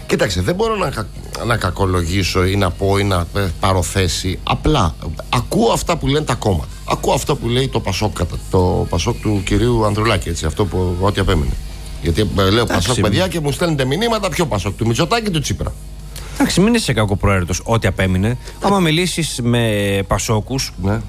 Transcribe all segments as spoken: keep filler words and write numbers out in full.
Κοίταξε, δεν μπορώ να, να κακολογήσω ή να πω ή να πάρω θέση. Απλά ακούω αυτά που λένε τα κόμματα. Ακούω αυτά που λέει το Πασόκ, το Πασόκ του κυρίου Ανδρουλάκη, έτσι, αυτό που ό,τι απέμεινε. Γιατί λέω Πασόκ, παιδιά, και μου στέλνετε μηνύματα, ποιο Πασόκ, του Μητσοτάκη, του Τσίπρα. Εντάξει, μην είσαι κακοπροαίρετος ό,τι απέμεινε. Άμα μιλήσεις με Πασόκους, ναι.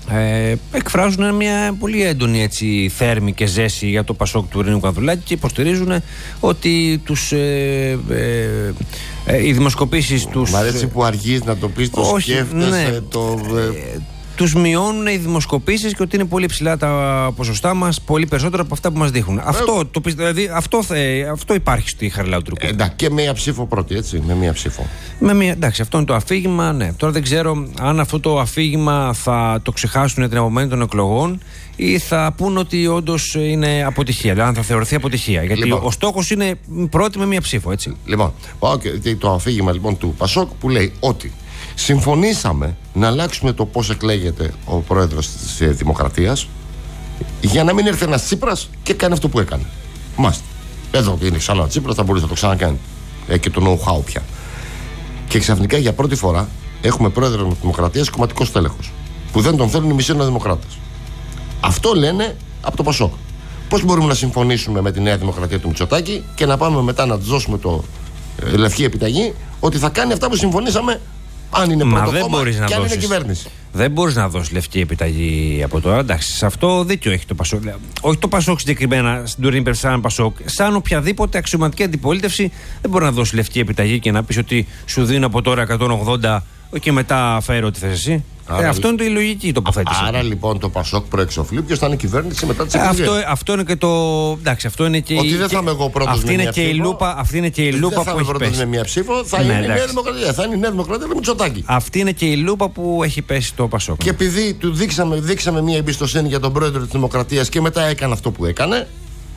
ε, εκφράζουν μια πολύ έντονη έτσι, θέρμη και ζέση για το Πασόκ του Ρήνου Ανδρουλάκη και υποστηρίζουν ότι τους, ε, ε, ε, οι δημοσκοπήσεις τους. Μ' αρέσει που αργείς να το πεις, το όχι, σκέφτεσαι, ναι, το. Ε, τους μειώνουν οι δημοσκοπήσεις και ότι είναι πολύ ψηλά τα ποσοστά μας, πολύ περισσότερα από αυτά που μας δείχνουν. Ε, αυτό, το, δηλαδή, αυτό, θε, αυτό υπάρχει στη Χαριλάου Τρουκού. Ε, εντάξει, και μία ψήφο πρώτη, έτσι. Με μία ψήφο. Με μία, εντάξει, αυτό είναι το αφήγημα, ναι. Τώρα δεν ξέρω αν αυτό το αφήγημα θα το ξεχάσουν την επομένη των εκλογών ή θα πούν ότι όντως είναι αποτυχία. Δηλαδή, αν θα θεωρηθεί αποτυχία. Γιατί λοιπόν, ο στόχος είναι πρώτη με μία ψήφο, έτσι. Λοιπόν, πάω και το αφήγημα λοιπόν του Πασόκ που λέει ότι συμφωνήσαμε να αλλάξουμε το πώς εκλέγεται ο πρόεδρος της Δημοκρατίας για να μην έρθει ένας Τσίπρας και κάνει αυτό που έκανε. Μάστε. Εδώ είναι ξανά ο Τσίπρας, θα μπορούσε να το ξανακάνει. Έχει και το know-how πια. Και ξαφνικά για πρώτη φορά έχουμε πρόεδρο της Δημοκρατίας κομματικός τέλεχος. Που δεν τον θέλουν οι μισοί νεοδημοκράτες. Αυτό λένε από το Πασόκ. Πώς μπορούμε να συμφωνήσουμε με τη Νέα Δημοκρατία του Μητσοτάκη και να πάμε μετά να του δώσουμε το ε, λευκή επιταγή ότι θα κάνει αυτά που συμφωνήσαμε. Αν είναι πρώτο κόμμα και αν δώσεις, είναι κυβέρνηση. Δεν μπορείς να δώσεις λευκή επιταγή από τώρα. Εντάξει, σε αυτό δίκιο έχει το Πασόκ. Όχι το Πασόκ συγκεκριμένα, στην τωρινή περίπτωση σαν Πασόκ. Σαν οποιαδήποτε αξιωματική αντιπολίτευση δεν μπορεί να δώσει λευκή επιταγή και να πεις ότι σου δίνω από τώρα εκατόν ογδόντα και μετά φέρω ό,τι θες εσύ. Ε, αυτό είναι το η λογική τοποθέτηση. Άρα λοιπόν το Πασόκ προεξοφλεί ποιος θα είναι κυβέρνηση μετά τις εκλογές. Αυτό, αυτό είναι και το. Εντάξει, αυτό είναι και. Ότι δεν θα είμαι εγώ πρώτος με μια ψήφο. Αυτή είναι και η λούπα που έχει πέσει. Με μια ψήφο θα ναι, είναι η Νέα Δημοκρατία. Θα είναι η Νέα Δημοκρατία με Μητσοτάκη. Αυτή είναι και η λούπα που έχει πέσει το Πασόκ. Και επειδή του δείξαμε, δείξαμε μια εμπιστοσύνη για τον πρόεδρο της Δημοκρατίας και μετά έκανε αυτό που έκανε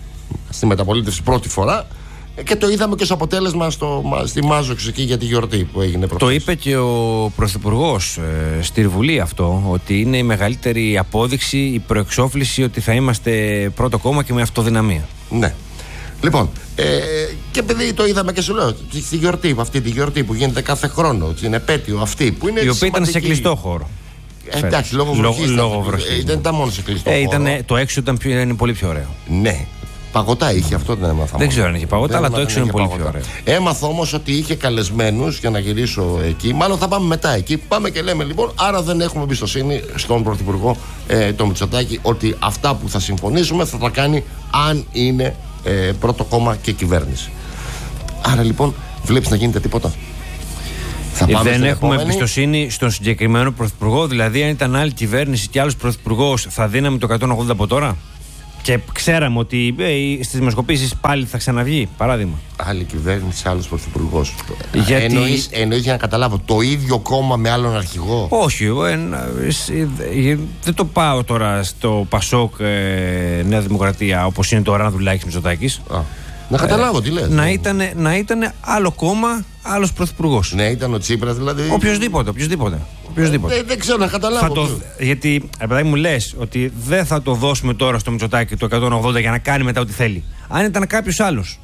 στη μεταπολίτευση πρώτη φορά. Και το είδαμε και ως αποτέλεσμα στο, στη Μάζοξ εκεί για τη γιορτή που έγινε προχθές. Το είπε και ο Πρωθυπουργός ε, στη Βουλή αυτό, ότι είναι η μεγαλύτερη απόδειξη, η προεξόφληση ότι θα είμαστε πρώτο κόμμα και με αυτοδυναμία. Ναι. Λοιπόν, ε, και επειδή το είδαμε και σου λέω, στη γιορτή, αυτή τη γιορτή που γίνεται κάθε χρόνο, την επέτειο αυτή που είναι. Η οποία ήταν σε κλειστό χώρο. Ε, εντάξει, λόγω βροχής. Λόγω βροχής. Ε, δεν ήταν μόνο σε κλειστό ε, χώρο. Ήταν, το έξω ήταν, πιο, ήταν πολύ πιο ωραίο. Ναι. Παγωτά είχε, αυτό δεν έμαθα. Δεν ξέρω αν είχε παγωτά, αλλά το έξω είναι πολύ πιο ωραίο. Έμαθα όμως ότι είχε καλεσμένους για να γυρίσω εκεί. Μάλλον θα πάμε μετά εκεί. Πάμε και λέμε λοιπόν, άρα δεν έχουμε εμπιστοσύνη στον Πρωθυπουργό ε, τον Μητσοτάκη ότι αυτά που θα συμφωνήσουμε θα τα κάνει αν είναι ε, πρώτο κόμμα και κυβέρνηση. Άρα λοιπόν, βλέπεις να γίνεται τίποτα. Θα πάμε δεν έχουμε επόμενη. Εμπιστοσύνη στον συγκεκριμένο Πρωθυπουργό. Δηλαδή, αν ήταν άλλη κυβέρνηση και άλλος Πρωθυπουργός, θα δίναμε το εκατόν ογδόντα από τώρα. Και ξέραμε ότι ε, στις δημοσκοπήσεις πάλι θα ξαναβγεί, παράδειγμα. Άλλη κυβέρνηση, άλλος πρωθυπουργός. Γιατί... Εννοείς, εννοείς για να καταλάβω, το ίδιο κόμμα με άλλον αρχηγό. Όχι, ε, ε, ε, δεν το πάω τώρα στο Πασόκ ε, Νέα Δημοκρατία όπως είναι τώρα Ανδρουλάκης Μητσοτάκης. Α, να καταλάβω ε, τι λες. Να ήταν, να ήταν άλλο κόμμα, άλλος πρωθυπουργός. Ναι, ήταν ο Τσίπρας δηλαδή. Οποιοςδήποτε, οποιοςδήποτε. Ε, δεν ξέρω να καταλάβω. Το, γιατί επειδή μου λες ότι δεν θα το δώσουμε τώρα στο Μητσοτάκη το εκατόν ογδόντα για να κάνει μετά ό,τι θέλει. Αν ήταν κάποιος άλλος,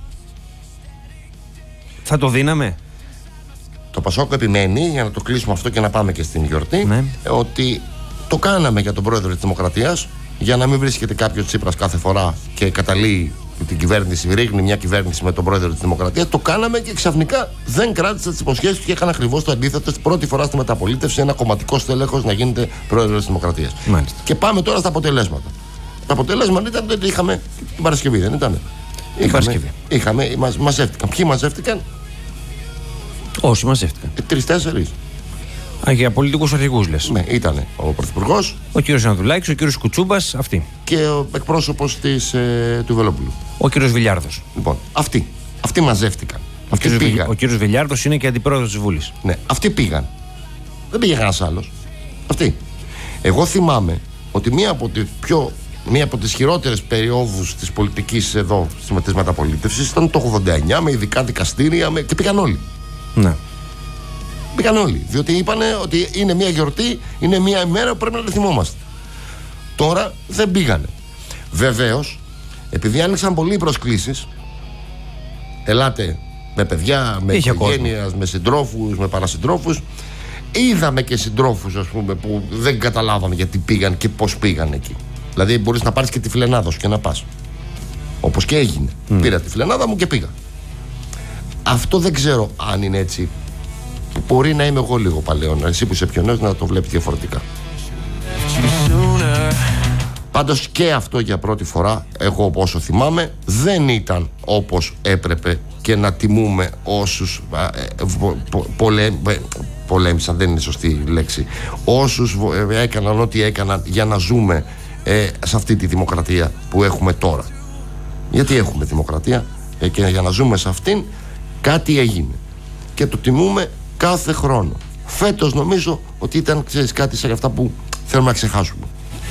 θα το δίναμε. Το Πασόκ επιμένει, για να το κλείσουμε αυτό και να πάμε και στην γιορτή, ναι. ότι το κάναμε για τον πρόεδρο της Δημοκρατίας, για να μην βρίσκεται κάποιος Τσίπρας κάθε φορά και καταλύει την κυβέρνηση, ρίχνει μια κυβέρνηση με τον πρόεδρο της Δημοκρατίας. Το κάναμε και ξαφνικά δεν κράτησε τις υποσχέσεις του και είχαν ακριβώς το αντίθετο. Πρώτη φορά στη μεταπολίτευση ένα κομματικό στέλεχος να γίνεται πρόεδρος της Δημοκρατίας. Μάλιστα. Και πάμε τώρα στα αποτελέσματα. Τα αποτελέσματα ήταν ότι είχαμε την Παρασκευή, δεν ήταν? Την Παρασκευή. Είχαμε, μας, μαζεύτηκαν. Ποιοι μαζεύτηκαν? Όσοι μαζεύτηκαν. Ε, Τρεις-τέσσερις. Α, για πολιτικούς αρχηγούς λες. Ναι, ήταν ο Πρωθυπουργός, ο κύριος Ανδρουλάκης, ο κύριος Κουτσούμπας, αυτοί. Και ο εκπρόσωπος της, ε, του Βελόπουλου. Ο κύριος Βιλιάρδος. Λοιπόν, αυτοί. Αυτοί μαζεύτηκαν. Ο κύριος, Βι, ο κύριος Βιλιάρδος είναι και αντιπρόεδρος της Βουλής. Ναι, αυτοί πήγαν. Δεν πήγε κανένας άλλος. Αυτοί. Εγώ θυμάμαι ότι μία από τις πιο. Μία από τις χειρότερες περιόδους της πολιτικής εδώ, της μεταπολίτευσης, ήταν το ογδόντα εννιά με ειδικά δικαστήρια με... και πήγαν όλοι. Ναι. Πήγαν όλοι. Διότι είπανε ότι είναι μια γιορτή, είναι μια ημέρα που πρέπει να τη θυμόμαστε. Τώρα δεν πήγανε. Βεβαίως, επειδή άνοιξαν πολλοί προσκλήσεις, ελάτε Με παιδιά, με οικογένειας, με συντρόφους, με παρασυντρόφους. Είδαμε και συντρόφους, ας πούμε, που δεν καταλάβαμε γιατί πήγαν και πώς πήγαν εκεί. Δηλαδή, μπορείς να πάρεις και τη φιλενάδα σου και να πας. Όπως και έγινε. Mm. Πήρα τη φιλενάδα μου και πήγα. Αυτό δεν ξέρω αν είναι έτσι. Μπορεί να είμαι εγώ λίγο παλαιόν. Εσύ που είσαι πιο νέος να το βλέπεις διαφορετικά. Πάντως και αυτό για πρώτη φορά, εγώ όσο θυμάμαι, δεν ήταν όπως έπρεπε και να τιμούμε όσους πολέ, πολέμησαν, δεν είναι σωστή λέξη, όσους έκαναν ό,τι έκαναν για να ζούμε ε, σε αυτή τη δημοκρατία που έχουμε τώρα. Γιατί έχουμε δημοκρατία ε, και για να ζούμε σε αυτήν κάτι έγινε και το τιμούμε κάθε χρόνο. Φέτος νομίζω ότι ήταν, ξέρεις, κάτι σε αυτά που θέλουμε να ξεχάσουμε.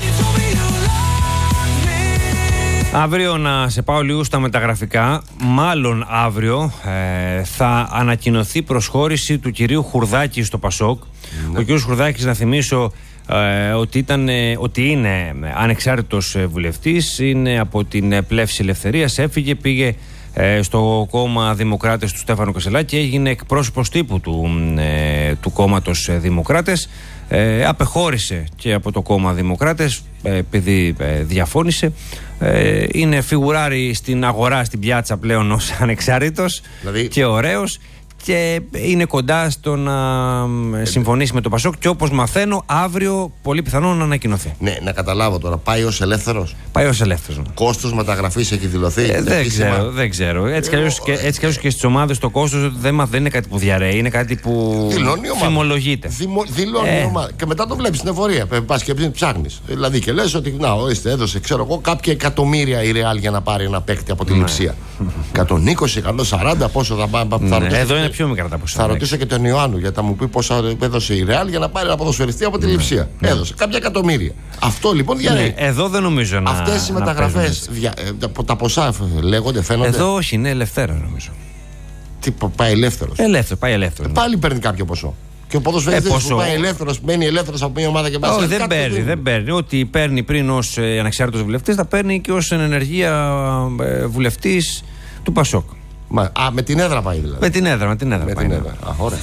Αύριο να σε πάω λίγο στα μεταγραφικά. Μάλλον αύριο ε, θα ανακοινωθεί προσχώρηση του κυρίου Χουρδάκη στο Πασόκ. Ναι. Ο κύριος Χουρδάκης, να θυμίσω ε, ότι, ήταν, ε, ότι είναι ανεξάρτητος βουλευτής, είναι από την Πλεύση Ελευθερίας, έφυγε, πήγε ε, στο κόμμα Δημοκράτες του Στέφανου Κασελάκη και έγινε εκπρόσωπος τύπου του, ε, του κόμματος Δημοκράτες. Ε, απεχώρησε και από το κόμμα Δημοκράτες ε, επειδή ε, διαφώνησε. Ε, είναι φιγουράρι στην αγορά, στην πιάτσα πλέον ως ανεξάρτητος, δηλαδή... και ωραίος, και είναι κοντά στο να ε, συμφωνήσει με το Πασόκ και όπως μαθαίνω αύριο πολύ πιθανό να ανακοινωθεί. Ναι, να καταλάβω τώρα, πάει ως ελεύθερος. Πάει ως ελεύθερος. Κόστος μεταγραφής έχει δηλωθεί. Ε, δεν, ξέρω, δεν ξέρω. Έτσι κι αλλιώς και, και, και στις ομάδες το κόστος δεν, δεν είναι κάτι που διαρρέει, είναι κάτι που φημολογείται. Δηλώνει η ομάδα. Και μετά το βλέπεις στην εφορία. Πας και ψάχνεις. Δηλαδή και λες ότι να, ορίστε, έδωσε ξέρω εγώ κάποια εκατομμύρια η Ρεάλ για να πάρει ένα παίκτη από τη Λειψία. εκατόν είκοσι, εκατόν σαράντα, πόσο θα πάμε. Εδώ είναι πιο μικρά τα ποσά. Θα ρωτήσω και τον Ιωάννου γιατί θα μου πει πόσα έδωσε η Ρεάλ για να πάρει ένα ποδοσφαιριστή από τη Λειψία. Ναι. Έδωσε κάποια εκατομμύρια. Αυτό λοιπόν διαρρέει. Ναι, εδώ δεν νομίζω να. Αυτές οι μεταγραφές, δια, τα ποσά λέγονται, φαίνονται. Εδώ όχι, είναι ελευθέρα νομίζω. Τι πάει ελεύθερος. Ελεύθερο, πάει ελεύθερο. Ε, πάλι παίρνει κάποιο ποσό. Και ο ποδοσφαιριστής ε, που πάει ελεύθερος, μένει ελεύθερος από μια ομάδα και πάει. Όχι, δεν παίρνει, δεν παίρνει. Ό,τι παίρνει πριν ως ε, ανεξάρτητος βουλευτής θα παίρνει και ως ενεργεία ε, βουλευτής του Πασόκ. Μα, α, με την έδρα πάει δηλαδή. Με την έδρα, με την έδρα. Με πάει, την έδρα. Α, ωραία.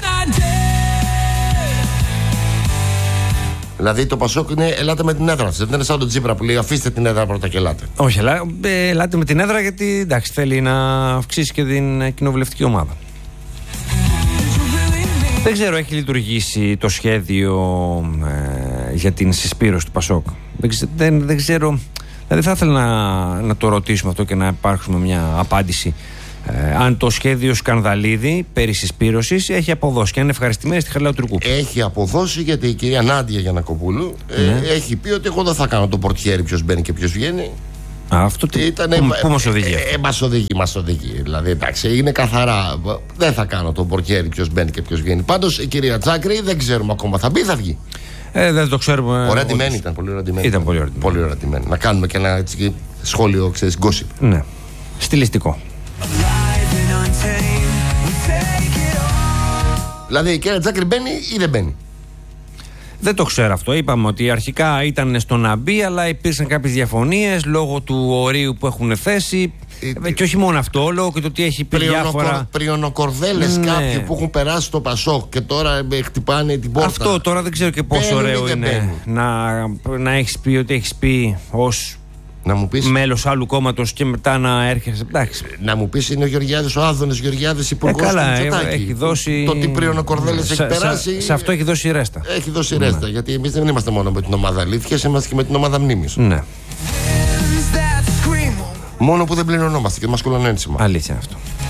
Δηλαδή το Πασόκ είναι ελάτε με την έδρα σας. Δεν είναι σαν τον Τσίπρα που λέει αφήστε την έδρα πρώτα και ελάτε. Όχι, ελά, ε, ελάτε με την έδρα γιατί εντάξει, θέλει να αυξήσει και την κοινοβουλευτική ομάδα. Δεν ξέρω, έχει λειτουργήσει το σχέδιο ε, για την συσπήρωση του Πασόκ. Δεν, δεν, δεν ξέρω. Δηλαδή θα ήθελα να, να το ρωτήσουμε αυτό και να υπάρξουμε μια απάντηση. Ε, αν το σχέδιο Σκανδαλίδη περί συσπήρωσης έχει αποδώσει και αν είναι ευχαριστημένη στη Χαριλάου Τουρκού. Έχει αποδώσει γιατί η κυρία Νάντια Γιαννακοπούλου ναι. ε, έχει πει ότι εγώ δεν θα κάνω τον πορτιέρι ποιος μπαίνει και ποιος βγαίνει. Α, αυτό τι, ήτανε, πού, πού μας οδηγεί αυτό. Ε, ε, μας οδηγεί, μας οδηγεί. Δηλαδή εντάξει, είναι καθαρά. Δεν θα κάνω τον πορτιέρι ποιος μπαίνει και ποιος βγαίνει. Πάντως η κυρία Τσάκρη δεν ξέρουμε ακόμα. Θα μπει, θα βγει. Ε, δεν το ξέρουμε. Ωραία τιμένη ήταν, πολύ ωραία τιμένη. Ήταν πολύ ωραία τιμένη. Πολύ ωραία τιμένη. Να κάνουμε και ένα έτσι, σχόλιο, ξέρεις, gossip. Ναι. Στιλιστικό. Δηλαδή η κυρία Τσάκρη μπαίνει ή δεν μπαίνει. Δεν το ξέρω αυτό. Είπαμε ότι αρχικά ήταν στο να μπει, αλλά υπήρξαν κάποιες διαφωνίες λόγω του ορίου που έχουν θέσει. Ε, και όχι μόνο αυτό, λόγω και το ότι έχει πει διάφορα. Πριονοκορδέλες ναι. Κάποιοι που έχουν περάσει στο Πασόκ και τώρα χτυπάνε την πόρτα. Αυτό τώρα δεν ξέρω και πόσο ωραίο είναι να, να έχεις πει ότι έχεις πει ως να μου πεις, μέλος άλλου κόμματος και μετά να έρχεσαι. Εντάξει. Να μου πεις είναι ο Γεωργιάδης, ο Άδωνης Γεωργιάδης υπουργός ε, καλά, του Μητσοτάκη. Έχει δώσει... Το τι Πριονοκορδέλες έχει περάσει. Σε, σε αυτό έχει δώσει ρέστα. Έχει δώσει ρέστα. Ναι. Γιατί εμείς δεν είμαστε μόνο με την ομάδα αλήθειας, είμαστε και με την ομάδα μνήμης. Ναι. Μόνο που δεν πληρωνόμαστε και μας κολλάνε ένσημα. Αλήθεια αυτό.